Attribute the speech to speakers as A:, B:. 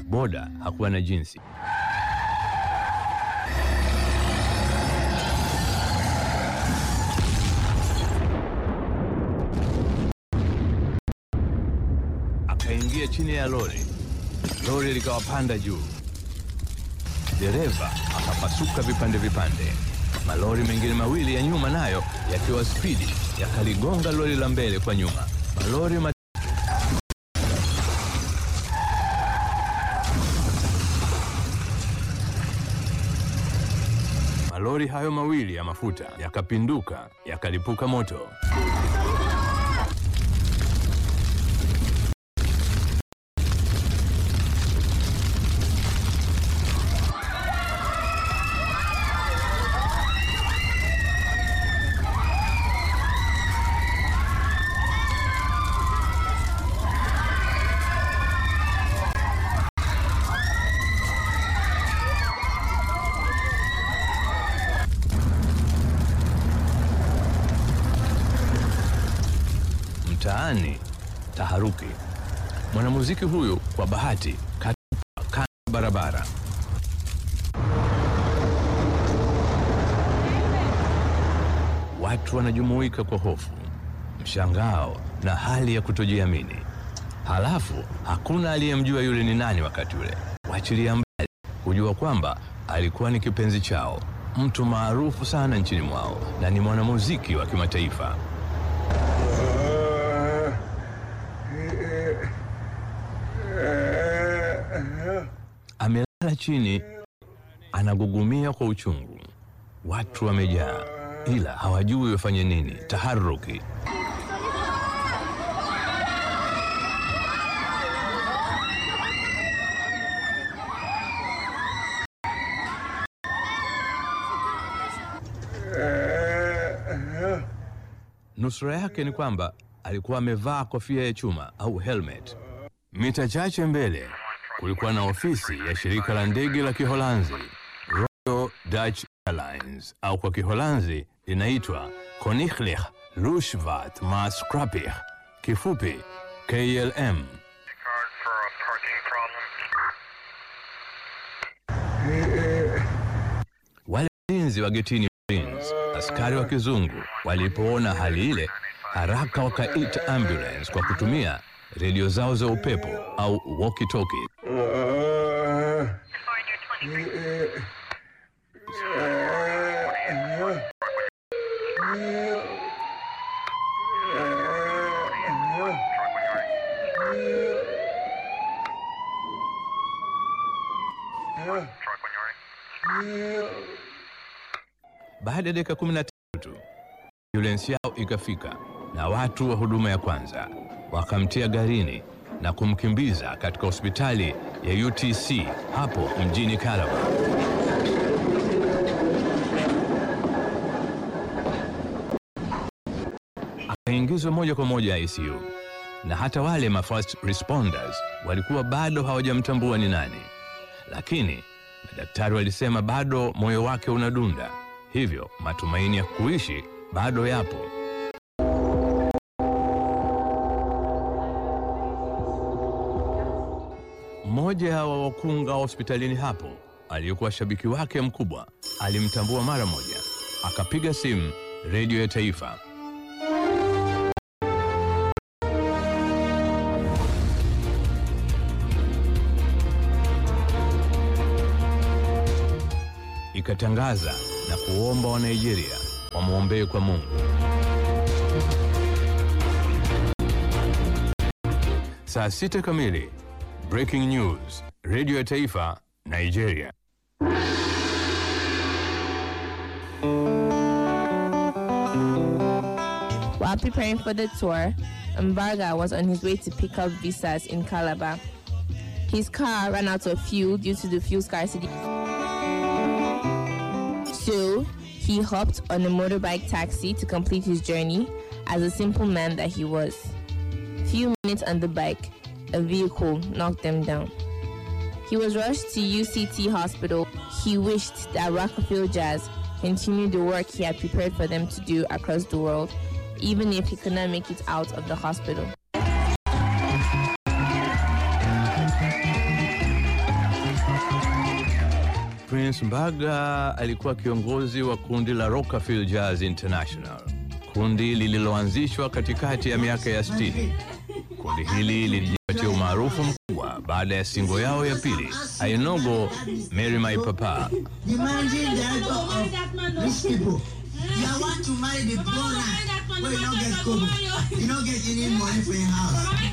A: Boda hakuwa na jinsi. Akaingia chini ya lori. Lori likawapanda juu. Dereva akapasuka vipande vipande. Malori mengine mawili ya nyuma nayo yakiwa spidi yakaligonga lori la mbele kwa nyuma. Malori hayo mawili ya mafuta yakapinduka, yakalipuka moto. Mtaani taharuki. Mwanamuziki huyu kwa bahati katupa barabara. Watu wanajumuika kwa hofu, mshangao na hali ya kutojiamini. Halafu hakuna aliyemjua yule ni nani wakati ule. Waachilia mbali kujua kwamba alikuwa ni kipenzi chao, mtu maarufu sana nchini mwao na ni mwanamuziki wa kimataifa. Amelala chini, anagugumia kwa uchungu. Watu wamejaa, ila hawajui wafanye nini. Taharuki. Nusura yake ni kwamba alikuwa amevaa kofia ya chuma au helmet. Mita chache mbele kulikuwa na ofisi ya shirika la ndege la Kiholanzi, Royal Dutch Airlines, au kwa Kiholanzi linaitwa Koninklijke Luchtvaartmaatschappij, kifupi KLM. Wale walinzi wa getini, askari wa kizungu, walipoona hali ile haraka wakaita ambulance kwa kutumia redio zao za upepo au walkie-talkie. Baada ya dakika 13 tu ambulance yao ikafika na watu wa huduma ya kwanza wakamtia garini na kumkimbiza katika hospitali ya UTC hapo mjini Calabar. Akaingizwa moja kwa moja ICU, na hata wale first responders walikuwa bado hawajamtambua ni nani, lakini madaktari walisema bado moyo wake unadunda, hivyo matumaini ya kuishi bado yapo. Mmoja wa wakunga hospitalini hapo aliyekuwa shabiki wake mkubwa alimtambua mara moja, akapiga simu redio ya taifa. Ikatangaza na kuomba wa Nigeria wamwombee kwa Mungu. Saa 6 kamili, breaking news, Radio ya Taifa, Nigeria.
B: While preparing for the tour, Mbarga was on his way to pick up visas in Calabar. His car ran out of fuel due to the fuel scarcity. So, he hopped on a motorbike taxi to complete his journey as a simple man that he was. Few minutes on the bike, a vehicle knocked them down. He was rushed to UCT hospital. He wished that Rockefeller Jazz continued the work he had prepared for them to do across the world, even if he could not make it out of the hospital.
A: Prince Mbaga alikuwa kiongozi wa kundi la Rockafield Jazz International, kundi lililoanzishwa katikati ya miaka ya 60. Kundi hili lilijipatia umaarufu mkubwa baada ya single yao ya pili, I No Go Marry My Papa.
C: The managing director of rich people. You want to marry the poor man, but you don't get cover. You don't get any money for your house.